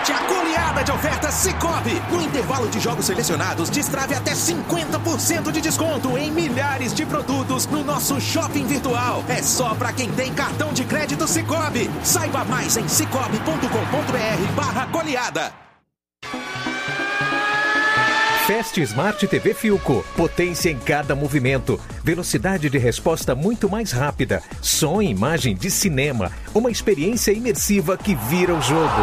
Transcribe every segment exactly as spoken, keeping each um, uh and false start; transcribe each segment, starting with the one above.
Aproveite a goleada de ofertas Sicoob. No intervalo de jogos selecionados, destrave até cinquenta por cento de desconto em milhares de produtos no nosso shopping virtual. É só para quem tem cartão de crédito Sicoob. Saiba mais em cicobi ponto com ponto br barra goleada. Fast Smart T V Philco. Potência em cada movimento. Velocidade de resposta muito mais rápida. Som e imagem de cinema. Uma experiência imersiva que vira o jogo.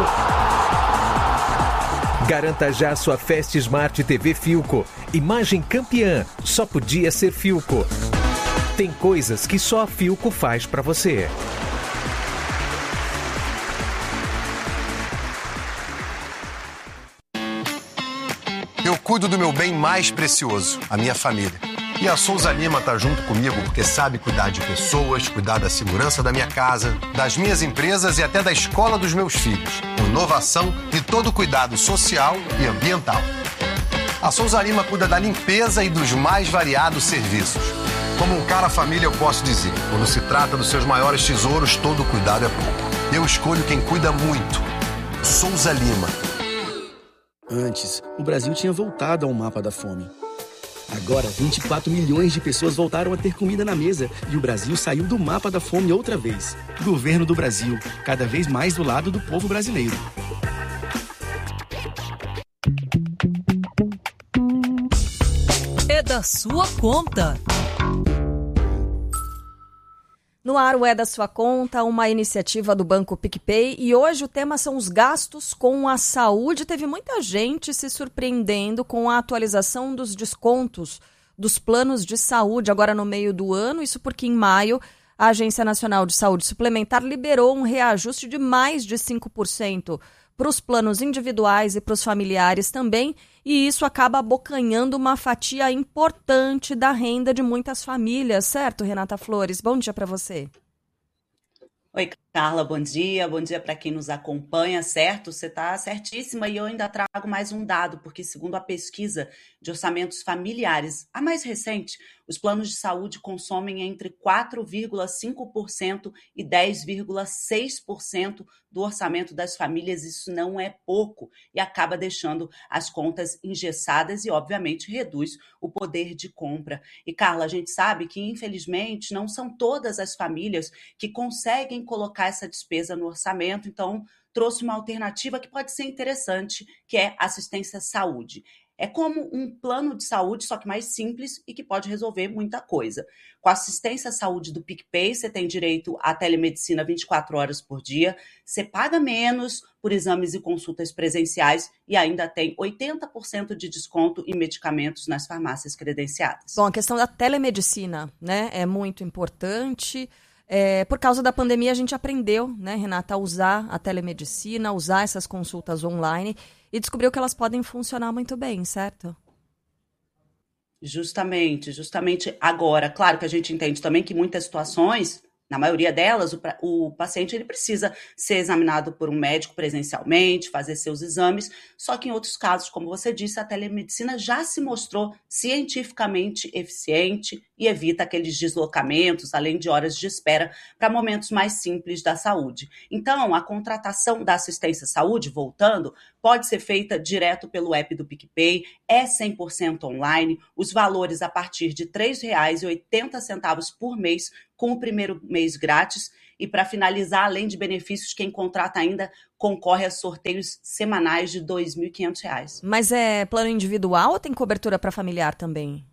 Garanta já sua Fast Smart T V Philco. Imagem campeã. Só podia ser Philco. Tem coisas que só a Philco faz para você. Eu cuido do meu bem mais precioso, a minha família. E a Souza Lima tá junto comigo porque sabe cuidar de pessoas, cuidar da segurança da minha casa, das minhas empresas e até da escola dos meus filhos. Inovação e todo cuidado social e ambiental. A Souza Lima cuida da limpeza e dos mais variados serviços. Como um cara família, eu posso dizer, quando se trata dos seus maiores tesouros, todo cuidado é pouco. Eu escolho quem cuida muito. Souza Lima. Antes, o Brasil tinha voltado ao mapa da fome. Agora, vinte e quatro milhões de pessoas voltaram a ter comida na mesa e o Brasil saiu do mapa da fome outra vez. Governo do Brasil, cada vez mais do lado do povo brasileiro. É da sua conta. No ar, o É da Sua Conta, uma iniciativa do Banco PicPay, e hoje o tema são os gastos com a saúde. Teve muita gente se surpreendendo com a atualização dos descontos dos planos de saúde agora no meio do ano, isso porque em maio a Agência Nacional de Saúde Suplementar liberou um reajuste de mais de cinco por cento para os planos individuais e para os familiares também, e isso acaba abocanhando uma fatia importante da renda de muitas famílias, certo, Renata Flores? Bom dia para você. Oi, Carla, bom dia. Bom dia para quem nos acompanha, certo? Você está certíssima e eu ainda trago mais um dado, porque segundo a pesquisa de orçamentos familiares, a mais recente, os planos de saúde consomem entre quatro vírgula cinco por cento e dez vírgula seis por cento do orçamento das famílias. Isso não é pouco e acaba deixando as contas engessadas e, obviamente, reduz o poder de compra. E, Carla, a gente sabe que, infelizmente, não são todas as famílias que conseguem colocar essa despesa no orçamento, então trouxe uma alternativa que pode ser interessante, que é assistência à saúde. É como um plano de saúde, só que mais simples e que pode resolver muita coisa. Com a assistência à saúde do PicPay, você tem direito à telemedicina vinte e quatro horas por dia, você paga menos por exames e consultas presenciais e ainda tem oitenta por cento de desconto em medicamentos nas farmácias credenciadas. Bom, a questão da telemedicina, né, é muito importante. É, por causa da pandemia, a gente aprendeu, né, Renata, a usar a telemedicina, a usar essas consultas online e descobriu que elas podem funcionar muito bem, certo? Justamente, justamente agora. Claro que a gente entende também que muitas situações, na maioria delas, o, o paciente ele precisa ser examinado por um médico presencialmente, fazer seus exames, só que em outros casos, como você disse, a telemedicina já se mostrou cientificamente eficiente e evita aqueles deslocamentos, além de horas de espera, para momentos mais simples da saúde. Então, a contratação da assistência à saúde, voltando, pode ser feita direto pelo app do PicPay, é cem por cento online, os valores a partir de três reais e oitenta centavos por mês, com o primeiro mês grátis. E para finalizar, além de benefícios, quem contrata ainda concorre a sorteios semanais de dois mil e quinhentos reais. Mas é plano individual ou tem cobertura para familiar também?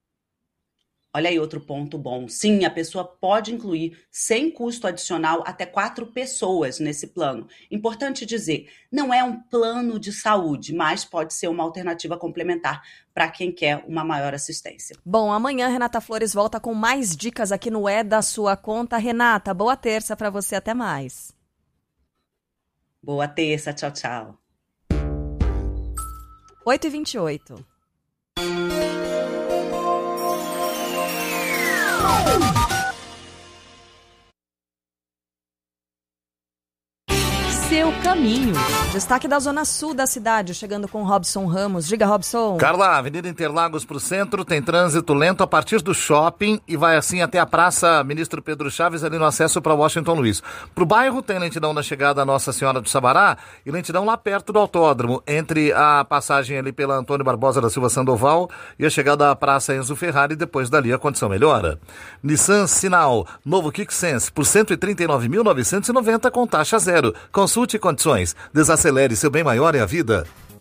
Olha aí outro ponto bom. Sim, a pessoa pode incluir, sem custo adicional, até quatro pessoas nesse plano. Importante dizer, não é um plano de saúde, mas pode ser uma alternativa complementar para quem quer uma maior assistência. Bom, amanhã Renata Flores volta com mais dicas aqui no É da Sua Conta. Renata, boa terça para você, até mais. Boa terça, tchau, tchau. oito e vinte e oito. Seu caminho. Destaque da zona sul da cidade, chegando com Robson Ramos. Diga, Robson. Carla, Avenida Interlagos para o centro, tem trânsito lento a partir do shopping e vai assim até a Praça Ministro Pedro Chaves, ali no acesso para Washington Luiz. Para o bairro tem lentidão na chegada a Nossa Senhora do Sabará e lentidão lá perto do autódromo, entre a passagem ali pela Antônio Barbosa da Silva Sandoval e a chegada à Praça Enzo Ferrari, e depois dali a condição melhora. Nissan Sinal, novo Kick Sense, por cento e trinta e nove mil novecentos e noventa com taxa zero. Consulte condições. Desacelere, seu bem maior é a vida.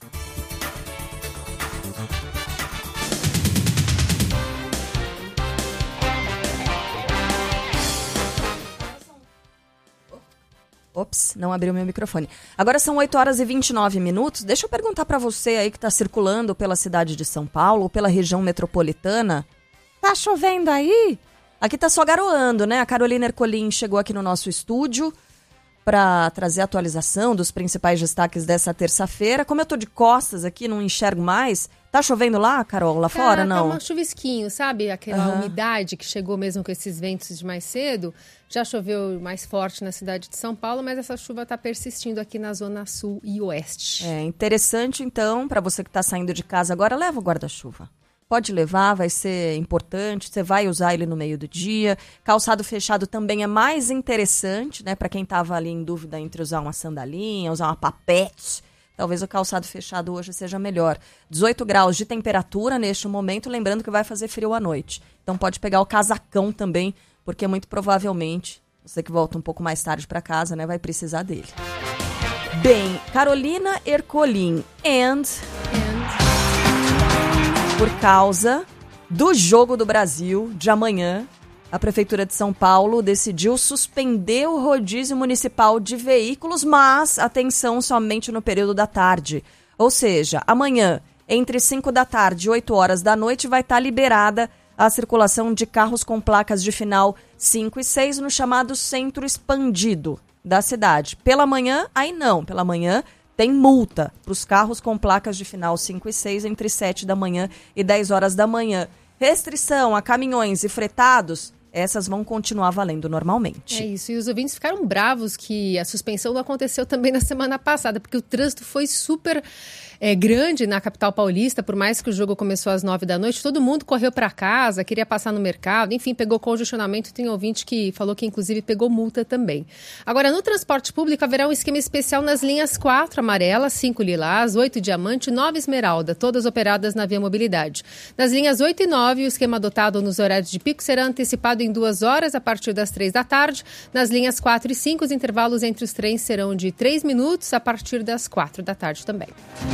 Ops, não abriu meu microfone. Agora são oito horas e vinte e nove minutos. Deixa eu perguntar para você aí que está circulando pela cidade de São Paulo, ou pela região metropolitana. Tá chovendo aí? Aqui tá só garoando, né? A Carolina Ercolim chegou aqui no nosso estúdio para trazer a atualização dos principais destaques dessa terça-feira. Como eu tô de costas aqui, não enxergo mais. Tá chovendo lá, Carol, lá tá, fora, não? Tá um chuvisquinho, sabe? Aquela uhum. umidade que chegou mesmo com esses ventos de mais cedo. Já choveu mais forte na cidade de São Paulo, mas essa chuva tá persistindo aqui na zona sul e oeste. É interessante, então, para você que tá saindo de casa agora, leva o guarda-chuva. Pode levar, vai ser importante, você vai usar ele no meio do dia. Calçado fechado também é mais interessante, né? Para quem estava ali em dúvida entre usar uma sandalinha, usar uma papete. Talvez o calçado fechado hoje seja melhor. dezoito graus de temperatura neste momento, lembrando que vai fazer frio à noite. Então pode pegar o casacão também, porque muito provavelmente, você que volta um pouco mais tarde para casa, né? Vai precisar dele. Bem, Carolina Ercolim and... and... Por causa do Jogo do Brasil de amanhã, a Prefeitura de São Paulo decidiu suspender o rodízio municipal de veículos, mas, atenção, somente no período da tarde. Ou seja, amanhã, entre cinco da tarde e oito horas da noite, vai estar liberada a circulação de carros com placas de final cinco e seis no chamado centro expandido da cidade. Pela manhã, aí não, pela manhã... Tem multa para os carros com placas de final cinco e seis entre sete da manhã e dez horas da manhã. Restrição a caminhões e fretados, essas vão continuar valendo normalmente. É isso, e os ouvintes ficaram bravos que a suspensão não aconteceu também na semana passada, porque o trânsito foi super é, grande na capital paulista, por mais que o jogo começou às nove da noite, todo mundo correu para casa, queria passar no mercado, enfim, pegou congestionamento, tem ouvinte que falou que inclusive pegou multa também. Agora, no transporte público haverá um esquema especial nas linhas quatro amarela, cinco lilás, oito diamante e nove esmeralda, todas operadas na Via Mobilidade. Nas linhas oito e nove, o esquema adotado nos horários de pico será antecipado em duas horas a partir das três da tarde. Nas linhas quatro e cinco, os intervalos entre os trens serão de três minutos a partir das quatro da tarde também.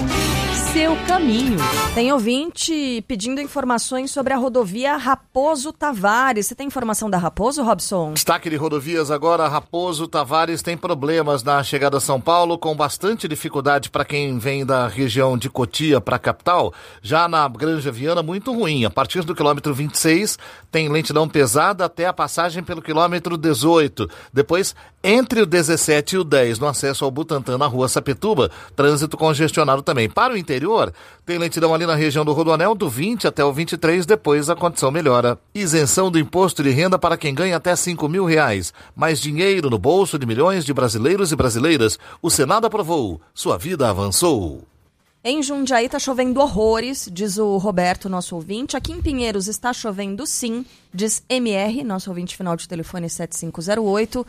Seu caminho. Tem ouvinte pedindo informações sobre a rodovia Raposo Tavares. Você tem informação da Raposo, Robson? Destaque de rodovias agora, Raposo Tavares tem problemas na chegada a São Paulo, com bastante dificuldade para quem vem da região de Cotia para a capital. Já na Granja Viana, muito ruim. A partir do quilômetro vinte e seis, tem lentidão pesada até a passagem pelo quilômetro dezoito. Depois, entre o dezessete e o dez, no acesso ao Butantã, na rua Sapituba, trânsito congestionado também. Para o interior, tem lentidão ali na região do Rodoanel, do vinte até o vinte e três, depois a condição melhora. Isenção do imposto de renda para quem ganha até cinco mil reais. Mais dinheiro no bolso de milhões de brasileiros e brasileiras. O Senado aprovou. Sua vida avançou. Em Jundiaí está chovendo horrores, diz o Roberto, nosso ouvinte. Aqui em Pinheiros está chovendo sim, diz M R, nosso ouvinte final de telefone sete cinco zero oito.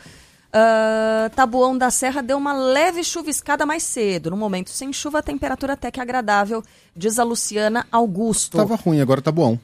Uh, Taboão da Serra deu uma leve chuviscada mais cedo. No momento sem chuva, a temperatura até que agradável, diz a Luciana Augusto. Tava ruim, agora tá bom.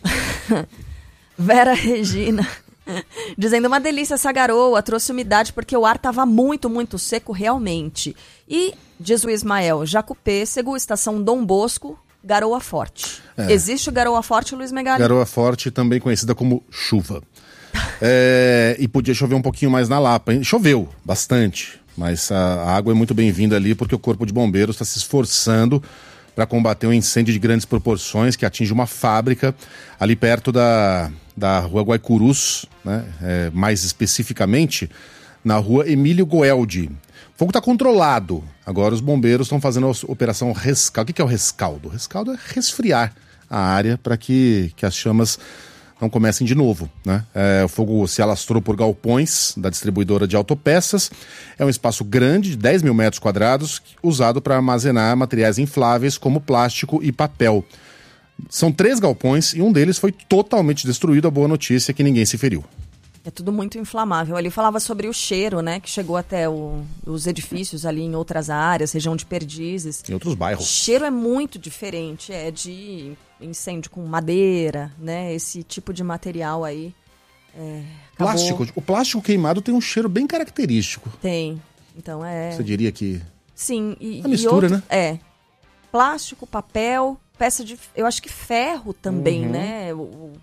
Vera Regina, dizendo uma delícia essa garoa, trouxe umidade porque o ar estava muito, muito seco realmente. E, diz o Ismael, Jacupêssego, estação Dom Bosco, garoa forte. É. Existe garoa forte, Luiz Megali? Garoa forte, também conhecida como chuva. É, e podia chover um pouquinho mais na Lapa, hein? Choveu bastante, mas a, a água é muito bem-vinda ali porque o Corpo de Bombeiros está se esforçando para combater um incêndio de grandes proporções que atinge uma fábrica ali perto da, da rua Guaicurus, né? É, mais especificamente na rua Emílio Goeldi. O fogo está controlado, agora os bombeiros estão fazendo a operação rescaldo. O que é o rescaldo? O rescaldo é resfriar a área para que, que as chamas não comecem de novo, né? É, o fogo se alastrou por galpões da distribuidora de autopeças. É um espaço grande, de dez mil metros quadrados, usado para armazenar materiais infláveis como plástico e papel. São três galpões e um deles foi totalmente destruído. A boa notícia é que ninguém se feriu. É tudo muito inflamável. Ele falava sobre o cheiro, né, que chegou até o, os edifícios ali em outras áreas, região de Perdizes. Em outros bairros. O cheiro é muito diferente, é de incêndio com madeira, né, esse tipo de material aí. É, plástico. O plástico queimado tem um cheiro bem característico. Tem. Então é... Você diria que... Sim. E, a mistura, e outro, né? É. Plástico, papel, peça de... Eu acho que ferro também, uhum. né? O,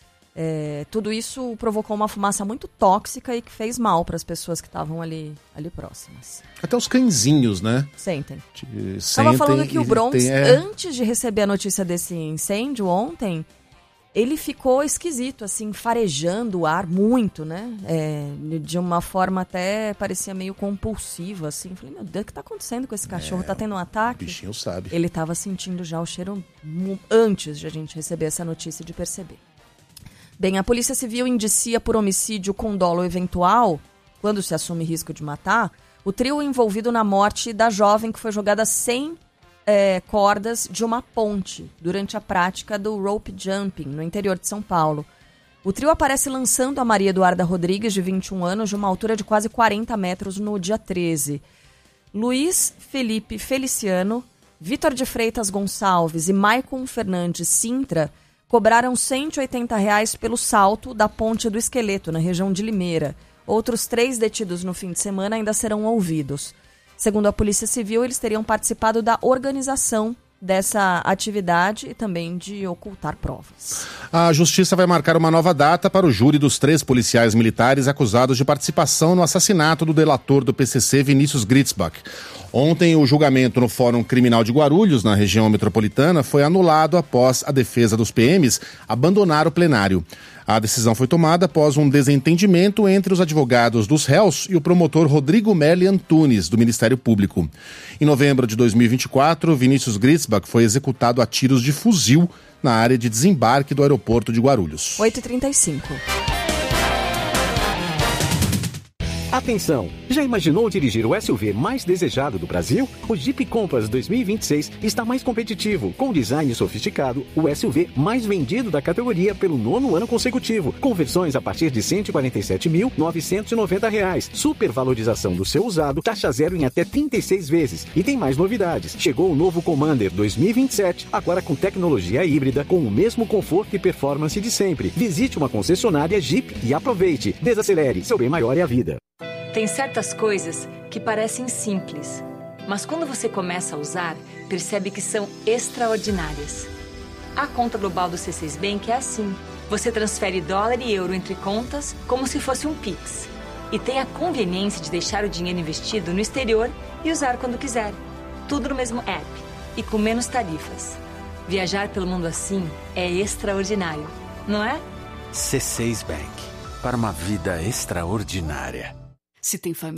É, tudo isso provocou uma fumaça muito tóxica e que fez mal para as pessoas que estavam ali, ali próximas. Até os cãezinhos, né? Sentem. Sentem. Estava falando que o Bronx, tem, é... antes de receber a notícia desse incêndio ontem, ele ficou esquisito, assim, farejando o ar muito, né? É, de uma forma até parecia meio compulsiva, assim. Falei, meu Deus, o que está acontecendo com esse cachorro? É, tá tendo um ataque? O bichinho sabe. Ele estava sentindo já o cheiro antes de a gente receber essa notícia e de perceber. Bem, a Polícia Civil indicia por homicídio com dolo eventual, quando se assume risco de matar, o trio envolvido na morte da jovem que foi jogada sem é, cordas de uma ponte durante a prática do rope jumping no interior de São Paulo. O trio aparece lançando a Maria Eduarda Rodrigues, de vinte e um anos, de uma altura de quase quarenta metros no dia treze. Luiz Felipe Feliciano, Vitor de Freitas Gonçalves e Maicon Fernandes Sintra cobraram cento e oitenta reais pelo salto da Ponte do Esqueleto, na região de Limeira. Outros três detidos no fim de semana ainda serão ouvidos. Segundo a Polícia Civil, eles teriam participado da organização dessa atividade e também de ocultar provas. A Justiça vai marcar uma nova data para o júri dos três policiais militares acusados de participação no assassinato do delator do P C C, Vinícius Gritzbach. Ontem, o julgamento no Fórum Criminal de Guarulhos, na região metropolitana, foi anulado após a defesa dos P Ms abandonar o plenário. A decisão foi tomada após um desentendimento entre os advogados dos réus e o promotor Rodrigo Merli Antunes, do Ministério Público. Em novembro de dois mil e vinte e quatro, Vinícius Gritzbach foi executado a tiros de fuzil na área de desembarque do aeroporto de Guarulhos. oito e trinta e cinco. Atenção! Já imaginou dirigir o S U V mais desejado do Brasil? O Jeep Compass dois mil e vinte e seis está mais competitivo, com design sofisticado, o S U V mais vendido da categoria pelo nono ano consecutivo, com versões a partir de cento e quarenta e sete mil novecentos e noventa reais, supervalorização do seu usado, taxa zero em até trinta e seis vezes. E tem mais novidades. Chegou o novo Commander dois mil e vinte e sete, agora com tecnologia híbrida, com o mesmo conforto e performance de sempre. Visite uma concessionária Jeep e aproveite. Desacelere, seu bem maior é a vida. Tem certas coisas que parecem simples, mas quando você começa a usar, percebe que são extraordinárias. A conta global do C seis Bank é assim. Você transfere dólar e euro entre contas como se fosse um Pix. E tem a conveniência de deixar o dinheiro investido no exterior e usar quando quiser. Tudo no mesmo app e com menos tarifas. Viajar pelo mundo assim é extraordinário, não é? C seis Bank. Para uma vida extraordinária. Se tem família.